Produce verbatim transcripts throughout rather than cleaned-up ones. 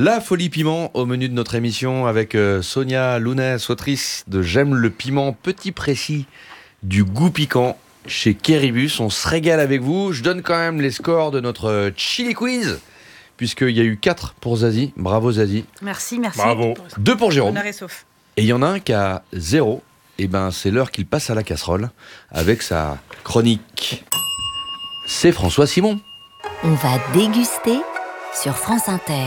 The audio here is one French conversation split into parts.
La folie piment au menu de notre émission avec euh, Sonia Lounès, autrice de J'aime le piment, petit précis du goût piquant chez Kéribus. On se régale avec vous. Je donne quand même les scores de notre Chili Quiz, puisqu'il y a eu quatre pour Zazie. Bravo Zazie. Merci, merci. Bravo. deux pour Jérôme. Honneur et sauf. Et il y en a un qui a zéro. Et ben c'est l'heure qu'il passe à la casserole avec sa chronique. C'est François Simon. On va déguster sur France Inter.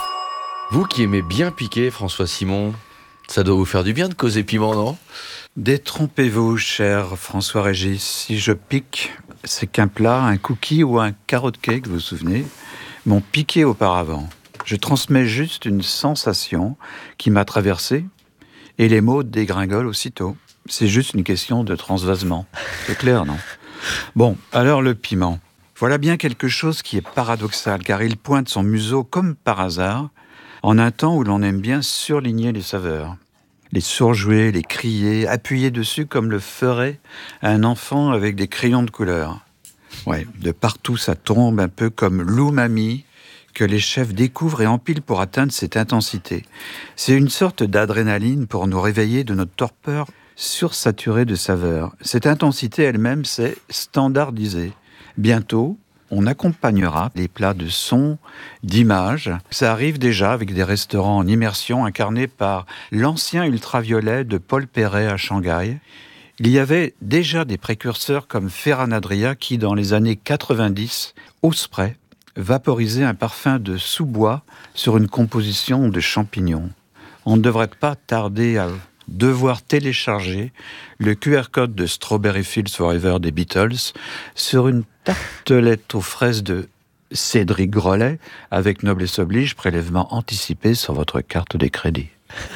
Vous qui aimez bien piquer, François Simon, ça doit vous faire du bien de causer piment, non ? Détrompez-vous, cher François-Régis. Si je pique, c'est qu'un plat, un cookie ou un carrot cake, vous vous souvenez, m'ont piqué auparavant. Je transmets juste une sensation qui m'a traversé et les mots dégringolent aussitôt. C'est juste une question de transvasement. C'est clair, non ? Bon, alors le piment. Voilà bien quelque chose qui est paradoxal, car il pointe son museau comme par hasard, en un temps où l'on aime bien surligner les saveurs. Les surjouer, les crier, appuyer dessus comme le ferait un enfant avec des crayons de couleur. Ouais, de partout ça tombe, un peu comme l'umami que les chefs découvrent et empilent pour atteindre cette intensité. C'est une sorte d'adrénaline pour nous réveiller de notre torpeur sursaturée de saveurs. Cette intensité elle-même, c'est standardisé. Bientôt, on accompagnera les plats de son, d'images. Ça arrive déjà avec des restaurants en immersion incarnés par l'ancien ultraviolet de Paul Perret à Shanghai. Il y avait déjà des précurseurs comme Ferran Adria qui, dans les années quatre-vingt-dix, au spray, vaporisait un parfum de sous-bois sur une composition de champignons. On ne devrait pas tarder à devoir télécharger le Q R code de Strawberry Fields Forever des Beatles sur une tartelette aux fraises de Cédric Grolet avec noblesse oblige, prélèvement anticipé sur votre carte de crédit.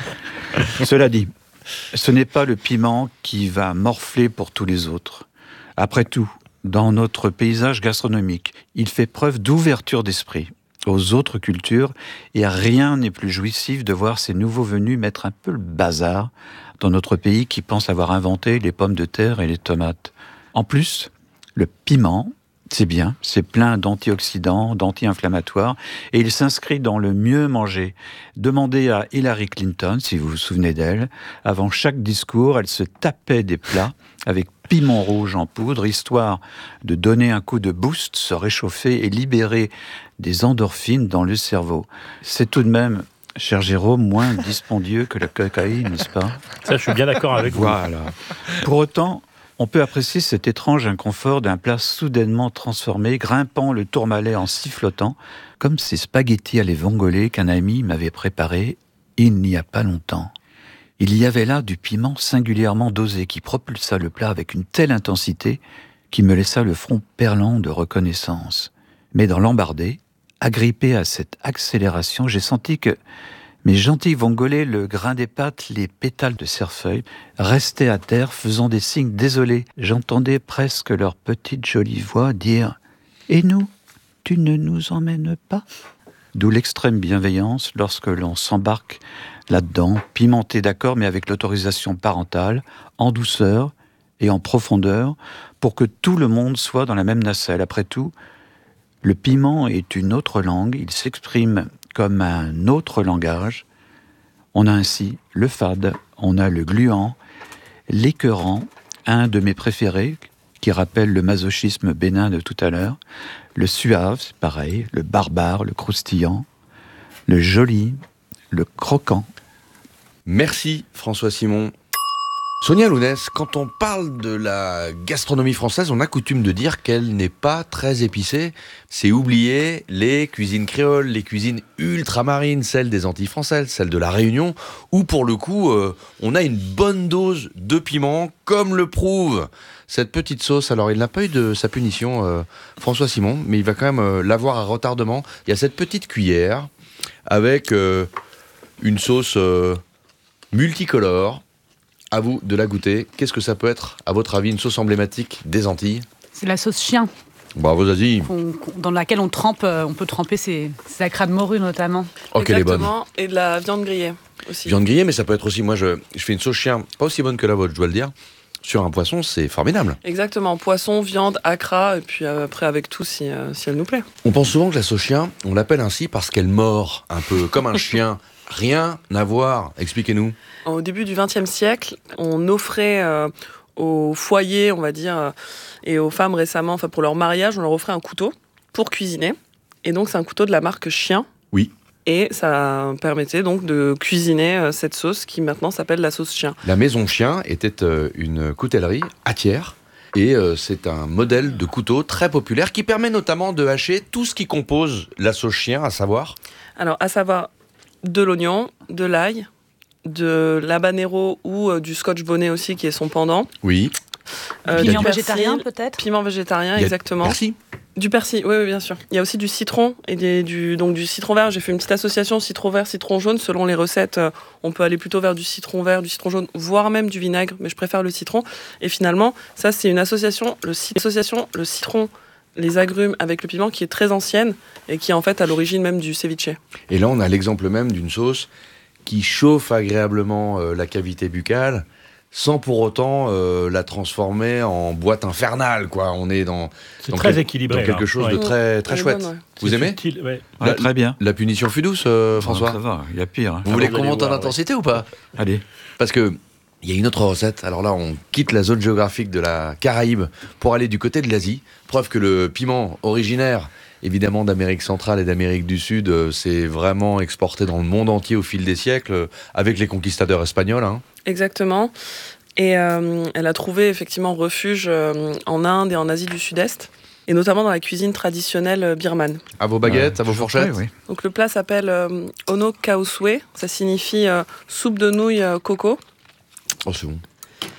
Cela dit, ce n'est pas le piment qui va morfler pour tous les autres. Après tout, dans notre paysage gastronomique, il fait preuve d'ouverture d'esprit aux autres cultures, et rien n'est plus jouissif de voir ces nouveaux venus mettre un peu le bazar dans notre pays qui pense avoir inventé les pommes de terre et les tomates. En plus, le piment, c'est bien, c'est plein d'antioxydants, d'anti-inflammatoires, et il s'inscrit dans le mieux manger. Demandez à Hillary Clinton, si vous vous souvenez d'elle, avant chaque discours, elle se tapait des plats avec piment rouge en poudre, histoire de donner un coup de boost, se réchauffer et libérer des endorphines dans le cerveau. C'est tout de même, cher Jérôme, moins dispendieux que la cocaïne, n'est-ce pas ? Ça, je suis bien d'accord avec vous. Voilà. Pour autant, on peut apprécier cet étrange inconfort d'un plat soudainement transformé, grimpant le tourmalet en sifflotant, comme ces spaghettis à les vongole qu'un ami m'avait préparés il n'y a pas longtemps. Il y avait là du piment singulièrement dosé qui propulsa le plat avec une telle intensité qui me laissa le front perlant de reconnaissance. Mais dans l'embardé, agrippé à cette accélération, j'ai senti que mes gentilles vongolais, le grain des pâtes, les pétales de cerfeuil, restaient à terre faisant des signes désolés. J'entendais presque leur petite jolie voix dire « Et nous, tu ne nous emmènes pas ?» D'où l'extrême bienveillance lorsque l'on s'embarque là-dedans, pimenté d'accord, mais avec l'autorisation parentale, en douceur et en profondeur, pour que tout le monde soit dans la même nacelle. Après tout, le piment est une autre langue, il s'exprime comme un autre langage. On a ainsi le fade, on a le gluant, l'écœurant, un de mes préférés, qui rappelle le masochisme bénin de tout à l'heure, le suave, c'est pareil, le barbare, le croustillant, le joli, le croquant. Merci François Simon. Sonia Lounès, quand on parle de la gastronomie française, on a coutume de dire qu'elle n'est pas très épicée. C'est oublier les cuisines créoles, les cuisines ultramarines, celles des Antilles françaises, celles de la Réunion, où pour le coup, euh, on a une bonne dose de piment, comme le prouve cette petite sauce. Alors, il n'a pas eu de sa punition, euh, François Simon, mais il va quand même euh, l'avoir à retardement. Il y a cette petite cuillère avec euh, une sauce euh, multicolore. À vous de la goûter. Qu'est-ce que ça peut être, à votre avis, une sauce emblématique des Antilles ? C'est la sauce chien. Bravo Zazie. Qu'on- qu'on- dans laquelle on trempe, euh, on peut tremper ses, ses acras de morue notamment. Oh, qu'elle est bonne. Exactement, et de la viande grillée aussi. Viande grillée, mais ça peut être aussi, moi je, je fais une sauce chien, pas aussi bonne que la vôtre, je dois le dire. sur un poisson, c'est formidable. Exactement, poisson, viande, accra, et puis euh, après avec tout si, euh, si elle nous plaît. On pense souvent que la sauce chien, on l'appelle ainsi parce qu'elle mord un peu comme un chien. Rien à voir, expliquez-nous. Au début du vingtième siècle, on offrait euh, aux foyers, on va dire, euh, et aux femmes récemment, enfin pour leur mariage, on leur offrait un couteau pour cuisiner. Et donc c'est un couteau de la marque Chien. Oui. Et ça permettait donc de cuisiner euh, cette sauce qui maintenant s'appelle la sauce chien. La maison chien était euh, une coutellerie à Thiers. Et euh, c'est un modèle de couteau très populaire qui permet notamment de hacher tout ce qui compose la sauce chien, à savoir... Alors, à savoir de l'oignon, de l'ail, de l'habanero ou euh, du scotch bonnet aussi qui est son pendant. Oui. Euh, Piment du persil, végétarien peut-être. Piment végétarien, Il y a- exactement. Merci. Du persil, oui, oui, bien sûr. Il y a aussi du citron et des, du, donc du citron vert. J'ai fait une petite association citron vert, citron jaune. Selon les recettes, euh, on peut aller plutôt vers du citron vert, du citron jaune, voire même du vinaigre, mais je préfère le citron. Et finalement, ça, c'est une association, le, ci- association, le citron, les agrumes avec le piment qui est très ancienne et qui est en fait à l'origine même du ceviche. Et là, on a l'exemple même d'une sauce qui chauffe agréablement euh, la cavité buccale, sans pour autant euh, la transformer en boîte infernale, quoi. On est dans, C'est dans très quel- équilibré. dans quelque là. chose Ouais. de très, très Elle est chouette. bonne, ouais. Vous C'est aimez subtil, ouais. Ouais, La- très bien. La punition fut douce, euh, François. Ça va, il y a pire. hein. Vous voulez vous qu'on allez monte en voir, intensité ou pas? Allez. Parce que il y a une autre recette. Alors là, on quitte la zone géographique de la Caraïbe pour aller du côté de l'Asie. Preuve que le piment originaire, évidemment, d'Amérique centrale et d'Amérique du Sud, euh, s'est vraiment exporté dans le monde entier au fil des siècles, euh, avec les conquistadors espagnols. Hein. Exactement. Et euh, elle a trouvé effectivement refuge euh, en Inde et en Asie du Sud-Est, et notamment dans la cuisine traditionnelle euh, birmane. À vos baguettes, Ouais, à vos toujours fourchettes. prêt, oui. Donc le plat s'appelle euh, ono kaoswe, ça signifie euh, soupe de nouilles euh, coco. Oh, c'est bon.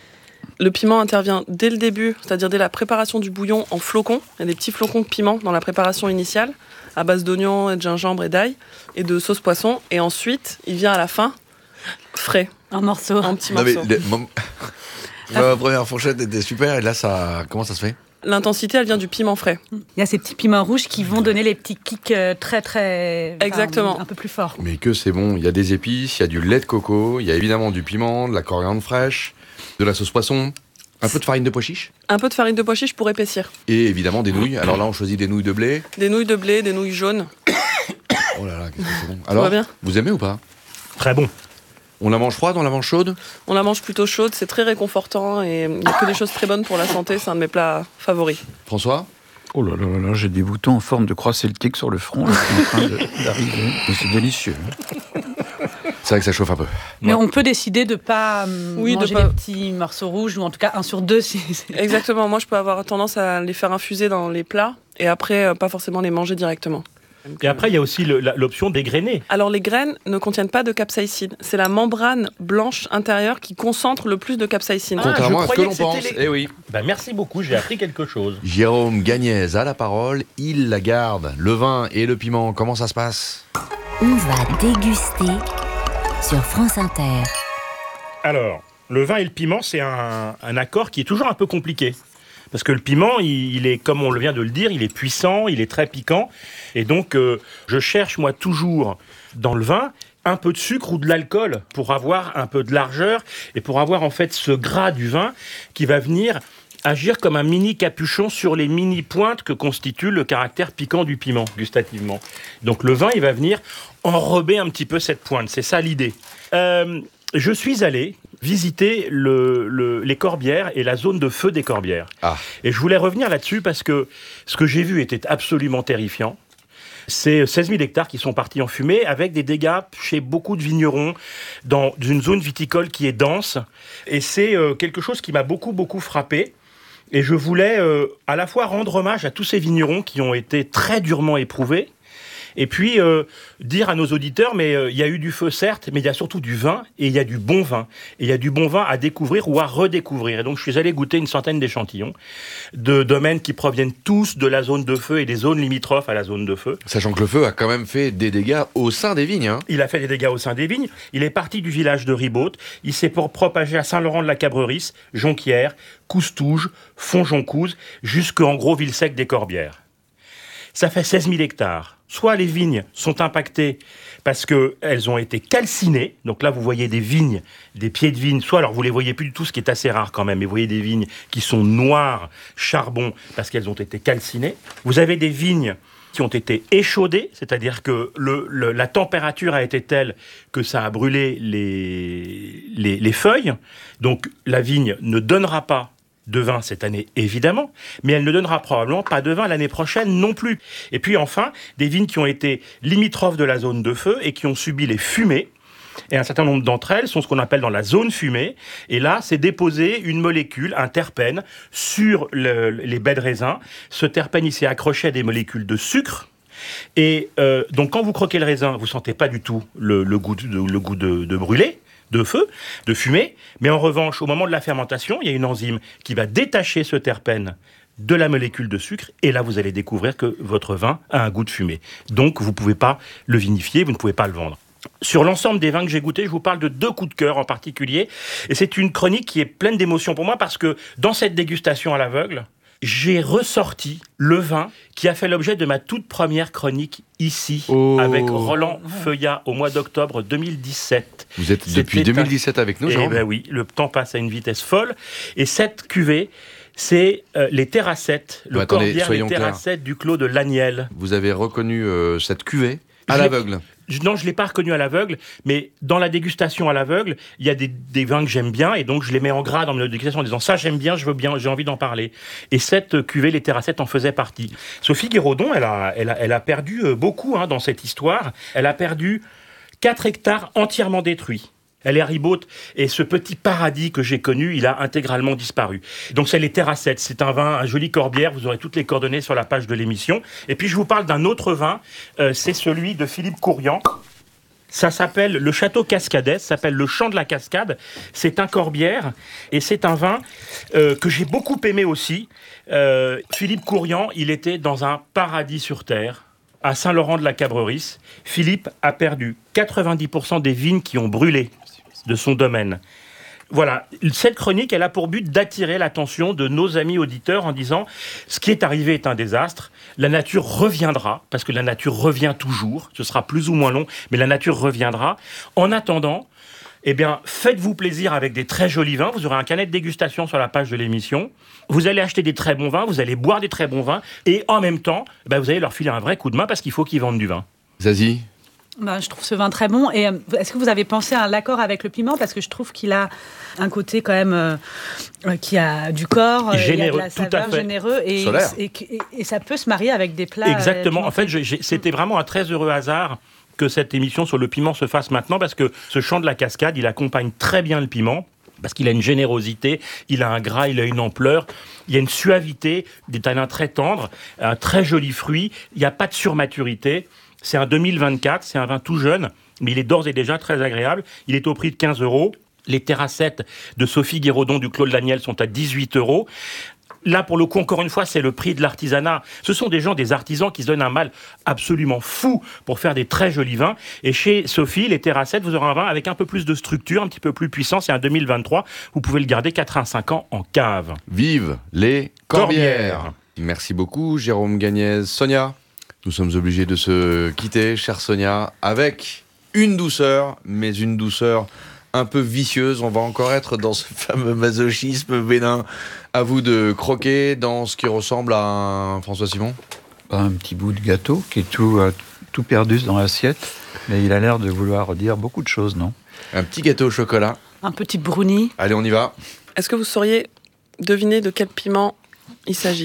Le piment intervient dès le début, c'est-à-dire dès la préparation du bouillon en flocons. Il y a des petits flocons de piment dans la préparation initiale, à base d'oignons, et de gingembre et d'ail, et de sauce poisson. Et ensuite, il vient à la fin, frais, Un morceau. en petits Non, mais morceaux. le- mon- Ma première fourchette était super, et là, ça, comment ça se fait? L'intensité, elle vient du piment frais. Il y a ces petits piments rouges qui vont donner les petits kicks euh, très très... enfin, Exactement. un peu plus forts. Mais que c'est bon, il y a des épices, il y a du lait de coco, il y a évidemment du piment, de la coriandre fraîche, de la sauce poisson, un peu de farine de pois chiche, Un peu de farine de pois chiche pour épaissir. et évidemment des nouilles. Alors là, on choisit des nouilles de blé. Des nouilles de blé, des nouilles jaunes. Oh là là, qu'est-ce que c'est bon. va Alors, bien vous aimez ou pas? Très bon. On la mange froide, on la mange chaude? On la mange plutôt chaude, c'est très réconfortant et il n'y a que des choses très bonnes pour la santé. C'est un de mes plats favoris. François? Oh là là là là, j'ai des boutons en forme de croix celtique sur le front là, qui sont en train de- d'arriver. Mais c'est délicieux. C'est vrai que ça chauffe un peu. Mais on peut décider de pas euh, Oui, de manger pas- les petits morceaux rouges, ou en tout cas un sur deux. Si c'est- Exactement, moi je peux avoir tendance à les faire infuser dans les plats et après euh, pas forcément les manger directement. Et après, il y a aussi le- la- l'option dégrainer. Alors les graines ne contiennent pas de capsaïcine. C'est la membrane blanche intérieure qui concentre le plus de capsaïcine. Ah, Contrairement je à ce que croyais l'on que c'était pense. les- Eh oui. Ben, merci beaucoup, j'ai appris quelque chose. Jérôme Gagnès a la parole, il la garde. Le vin et le piment, comment ça se passe? On va déguster sur France Inter. Alors, le vin et le piment, c'est un, un accord qui est toujours un peu compliqué. Parce que le piment, il, il est, comme on le vient de le dire, il est puissant, il est très piquant. Et donc, euh, je cherche, moi, toujours dans le vin, un peu de sucre ou de l'alcool pour avoir un peu de largeur et pour avoir, en fait, ce gras du vin qui va venir agir comme un mini capuchon sur les mini pointes que constitue le caractère piquant du piment, gustativement. Donc, le vin, il va venir enrober un petit peu cette pointe. C'est ça l'idée. Euh, je suis allé visiter le, le- les Corbières et la zone de feu des Corbières. Ah. Et je voulais revenir là-dessus parce que ce que j'ai vu était absolument terrifiant. C'est seize mille hectares qui sont partis en fumée avec des dégâts chez beaucoup de vignerons dans une zone viticole qui est dense. Et c'est euh, quelque chose qui m'a beaucoup, beaucoup frappé. Et je voulais euh, à la fois rendre hommage à tous ces vignerons qui ont été très durement éprouvés, et puis euh, dire à nos auditeurs, mais euh, il y a eu du feu certes, mais il y a surtout du vin, et il y a du bon vin. Et il y a du bon vin à découvrir ou à redécouvrir. Et donc je suis allé goûter une centaine d'échantillons de domaines qui proviennent tous de la zone de feu et des zones limitrophes à la zone de feu. Sachant que le feu a quand même fait des dégâts au sein des vignes. Hein. Il a fait des dégâts au sein des vignes. Il est parti du village de Ribaute. Il s'est pour- propagé à Saint-Laurent-de-la-Cabrerisse, Jonquière, Coustouge, Fonjoncouze, jusqu'en gros Villesec des Corbières. ça fait seize mille hectares. Soit les vignes sont impactées parce qu'elles ont été calcinées. Donc là, vous voyez des vignes, des pieds de vigne. Soit, alors vous les voyez plus du tout, ce qui est assez rare quand même. Mais vous voyez des vignes qui sont noires, charbon, parce qu'elles ont été calcinées. Vous avez des vignes qui ont été échaudées, c'est-à-dire que le, le, la température a été telle que ça a brûlé les, les, les feuilles. Donc la vigne ne donnera pas de vin cette année, évidemment, mais elle ne donnera probablement pas de vin l'année prochaine non plus. Et puis enfin, des vignes qui ont été limitrophes de la zone de feu et qui ont subi les fumées. Et un certain nombre d'entre elles sont ce qu'on appelle dans la zone fumée. Et là, c'est déposer une molécule, un terpène, sur le, les baies de raisin. Ce terpène, il s'est accroché à des molécules de sucre. Et euh, donc, quand vous croquez le raisin, vous ne sentez pas du tout le, le goût, de, le goût de, de brûlé, de feu, de fumée. Mais en revanche, au moment de la fermentation, il y a une enzyme qui va détacher ce terpène de la molécule de sucre, et là, vous allez découvrir que votre vin a un goût de fumée. Donc, vous ne pouvez pas le vinifier, vous ne pouvez pas le vendre. Sur l'ensemble des vins que j'ai goûtés, je vous parle de deux coups de cœur en particulier. Et c'est une chronique qui est pleine d'émotions pour moi parce que dans cette dégustation à l'aveugle, j'ai ressorti le vin qui a fait l'objet de ma toute première chronique ici, oh. avec Roland Feuillat au mois d'octobre deux mille dix-sept. Vous êtes C'était depuis deux mille dix-sept un... avec nous, Jean ? Eh ben oui, le temps passe à une vitesse folle. Et cette cuvée, c'est euh, les terrassettes, le bon, attendez, corbière, les terrassettes du Clos de Laniel. Vous avez reconnu euh, cette cuvée à je l'aveugle ? Non, je ne l'ai pas reconnu à l'aveugle, mais dans la dégustation à l'aveugle, il y a des, des vins que j'aime bien, et donc je les mets en gras dans ma dégustation en disant ça j'aime bien, je veux bien, j'ai envie d'en parler. Et cette cuvée, les terrassettes, en faisait partie. Sophie Guéraudon, elle a, elle a, elle a perdu beaucoup hein, dans cette histoire. Elle a perdu quatre hectares entièrement détruits. Elle est ribote, et ce petit paradis que j'ai connu, il a intégralement disparu. Donc c'est les terrassettes, c'est un vin, un joli corbière, vous aurez toutes les coordonnées sur la page de l'émission. Et puis je vous parle d'un autre vin, euh, c'est celui de Philippe Courrian. Ça s'appelle le Château Cascadet, ça s'appelle le Champ de la Cascade. C'est un corbière, et c'est un vin euh, que j'ai beaucoup aimé aussi. Euh, Philippe Courrian, il était dans un paradis sur terre. À Saint-Laurent-de-la-Cabrerie, Philippe a perdu quatre-vingt-dix pour cent des vignes qui ont brûlé de son domaine. Voilà, cette chronique, elle a pour but d'attirer l'attention de nos amis auditeurs en disant « Ce qui est arrivé est un désastre, la nature reviendra, parce que la nature revient toujours, ce sera plus ou moins long, mais la nature reviendra. En attendant, eh bien, faites-vous plaisir avec des très jolis vins. Vous aurez un carnet de dégustation sur la page de l'émission. Vous allez acheter des très bons vins, vous allez boire des très bons vins, et en même temps, eh bien, vous allez leur filer un vrai coup de main parce qu'il faut qu'ils vendent du vin. » Zazie ? Ben, je trouve ce vin très bon. Et euh, est-ce que vous avez pensé à l'accord avec le piment ? Parce que je trouve qu'il a un côté quand même euh, qui a du corps, généreux, il y a de la tout saveur, à fait. généreux, et, et, et, et ça peut se marier avec des plats. Exactement. Euh, en fait, je, j'ai, c'était vraiment un très heureux hasard que cette émission sur le piment se fasse maintenant, parce que ce Champ de la Cascade, il accompagne très bien le piment. Parce qu'il a une générosité, il a un gras, il a une ampleur, il y a une suavité, des tanins très tendres, un très joli fruit, il n'y a pas de surmaturité. C'est un deux mille vingt-quatre, c'est un vin tout jeune, mais il est d'ores et déjà très agréable. Il est au prix de quinze euros. Les terrassettes de Sophie Guéraudon du Clos de Laniel sont à dix-huit euros. Là, pour le coup, encore une fois, c'est le prix de l'artisanat. Ce sont des gens, des artisans qui se donnent un mal absolument fou pour faire des très jolis vins. Et chez Sophie, les terrassettes, vous aurez un vin avec un peu plus de structure, un petit peu plus puissant. C'est un deux mille vingt-trois. Vous pouvez le garder quatre-vingt-cinq ans en cave. Vive les corbières. Corbières. Merci beaucoup, Jérôme Gagnez. Sonia, nous sommes obligés de se quitter, chère Sonia, avec une douceur, mais une douceur un peu vicieuse. On va encore être dans ce fameux masochisme vénin. À vous de croquer dans ce qui ressemble à un François Simon. Un petit bout de gâteau qui est tout, euh, tout perdu dans l'assiette, mais il a l'air de vouloir dire beaucoup de choses, non ? Un petit gâteau au chocolat. Un petit brownie. Allez, on y va. Est-ce que vous sauriez deviner de quel piment il s'agit ?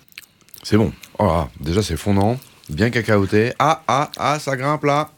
C'est bon. Oh là, déjà, c'est fondant, bien cacaoté. Ah, ah, ah, ça grimpe là.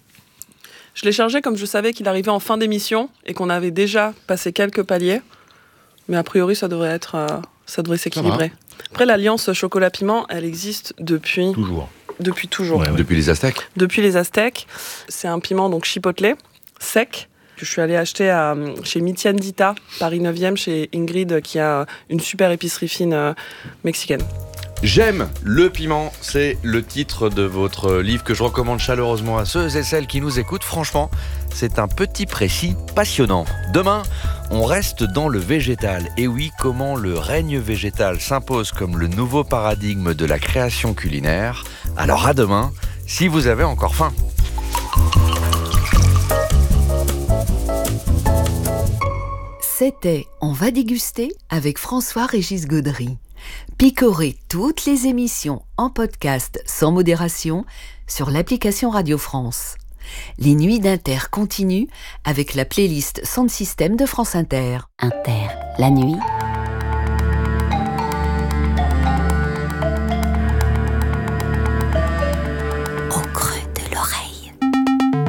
Je l'ai chargé comme je savais qu'il arrivait en fin d'émission et qu'on avait déjà passé quelques paliers. Mais a priori, ça devrait être, euh, ça devrait s'équilibrer. Après, l'alliance chocolat-piment, elle existe depuis... Toujours. Depuis toujours. Ouais, ouais. Depuis les Aztèques. Depuis les Aztèques. C'est un piment donc chipotle, sec, que je suis allée acheter à, chez Mi Tiendita, Paris neuvième, chez Ingrid, qui a une super épicerie fine euh, mexicaine. J'aime le piment, c'est le titre de votre livre que je recommande chaleureusement à ceux et celles qui nous écoutent. Franchement, c'est un petit précis passionnant. Demain, on reste dans le végétal. Et oui, comment le règne végétal s'impose comme le nouveau paradigme de la création culinaire Alors à demain, si vous avez encore faim. C'était On va déguster avec François-Régis Gaudry. Picorez toutes les émissions en podcast sans modération sur l'application Radio France. Les nuits d'Inter continuent avec la playlist Sound System de France Inter. Inter, la nuit,